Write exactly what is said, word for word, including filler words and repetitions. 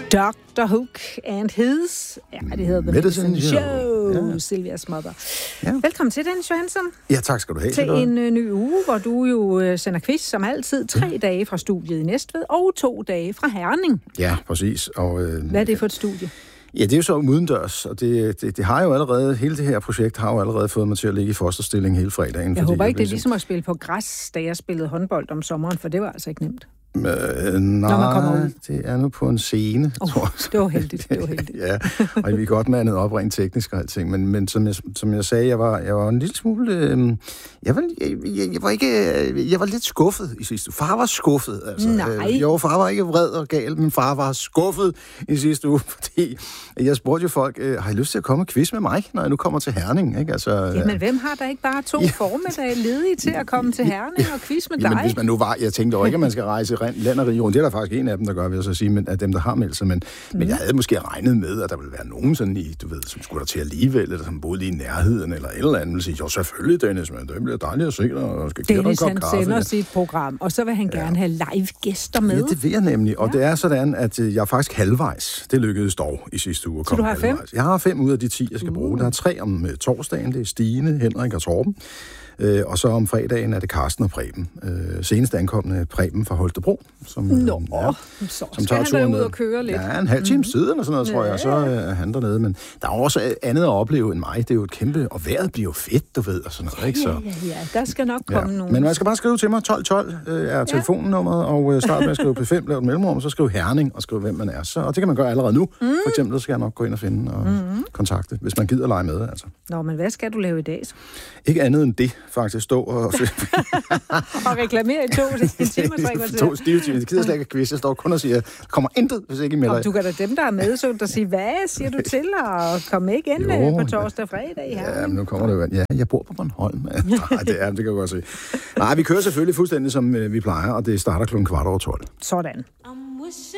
doctor Hook and his, ja, det hedder The Medicine, Medicine Show, Show. Ja. Silvias mother. Ja. Velkommen til, Dennis Johansson. Ja, tak skal du have. Til en uh, ny uge, hvor du jo uh, sender quiz som altid. Tre ja. dage fra studiet i Næstved og to dage fra Herning. Ja, præcis. Og, øh, Hvad er det for et studie? Ja, det er jo så udendørs, og det, det, det har jo allerede, hele det her projekt har jo allerede fået mig til at ligge i fosterstilling hele fredagen. Jeg håber ikke, det er ligesom at spille på græs, da jeg spillede håndbold om sommeren, for det var altså ikke nemt. Øh, nej, det er nu på en scene, oh, tror jeg. Det var heldigt, det var heldigt. Ja, og vi er godt mandet op rent teknisk og alting, men, men som, jeg, som jeg sagde, jeg var, jeg var en lille smule... Øh, jeg, var, jeg, jeg, jeg var ikke... Jeg var lidt skuffet i sidste uge. Far var skuffet, altså. Nej. Øh, jo, far var ikke vred og gal, men far var skuffet i sidste uge, fordi jeg spurgte jo folk, øh, har I lyst til at komme og quiz med mig, når jeg nu kommer til Herning, ikke? Altså, Jamen, øh, hvem har der ikke bare to ja. formiddag ledige til at komme til Herning og quiz med dig? Jamen, hvis man nu var... Jeg tænkte jo ikke, at man skal rejse land og region. Det er der faktisk en af dem, der gør, vil jeg så sige, men af dem, der har meldt sig. Men, mm. men jeg havde måske regnet med, at der ville være nogen sådan i, du ved, som skulle der til alligevel, eller som boede lige i nærheden, eller et eller andet, vil sige, jo, selvfølgelig, Dennis, men det bliver dejligt at se dig, og skal give dig en kop kaffe. Dennis, han sender sit program, og så vil han gerne ja. have live-gæster med. Ja, det vil jeg nemlig, og ja. det er sådan, at jeg er faktisk halvvejs. Det lykkedes dog i sidste uge at komme halvvejs. Så du har halvvejs. fem? Jeg har fem ud af de ti, jeg skal uh. bruge. Der er tre om uh, torsdagen, det er Stine, Henrik og Torben. Øh, og så om fredagen er det Karsten og Preben. Øh, senest ankommende Preben fra Holstebro, som, Nå, ja, så som tager turen ud og køre lidt. Ja, en halv time mm-hmm. siden og sådan noget, tror jeg, og så er han dernede. Men der er også andet at opleve end mig. Det er jo et kæmpe... Og vejret bliver jo fedt, du ved, og sådan noget, ikke? Så, ja, ja, ja, der skal nok komme ja. nogen. Men man skal bare skrive til mig. tolv tolv øh, er telefonnummeret, og øh, start med at skrive P fem, lave et mellemrum, og så skrive Herning og skrive, hvem man er. Så, og det kan man gøre allerede nu. Mm. For eksempel, så skal jeg nok gå ind og finde og mm. kontakte, hvis man gider lege med, altså. Nå, men hvad skal du lave i dag så? Ikke andet end det, faktisk. Stå og og reklamere i to timer. To stive timer. Det gider slet ikke quiz. Jeg står kun og siger, der kommer intet, hvis ikke I melder. Og du kan da dem, der er med, så der siger, hvad siger du til at komme ikke ind jo, på torsdag og fredag her? Ja, men nu kommer det jo. Ja, jeg bor på Bornholm. Nej, det er det kan jeg godt se. Nej, vi kører selvfølgelig fuldstændig, som vi plejer, og det starter klokken kvart over tolv. Sådan.